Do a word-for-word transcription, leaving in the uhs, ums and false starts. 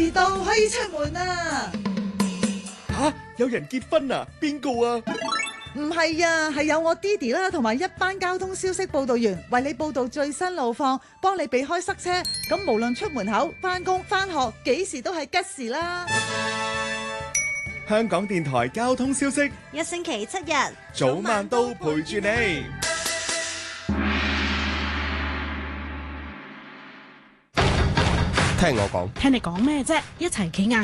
遲到可以出門啊！ 吓，有人結婚啊？邊個啊？ 唔係啊，係有我爹哋啦，同埋一班交通消息報道員為你報道最新路況，幫你避開塞車。咁無論出門口、返工、返學，幾時都係吉時啦。 香港電台交通消息， 一星期七日， 早晚都陪住你。 聽我講， 聽你講咩啫？一齊企硬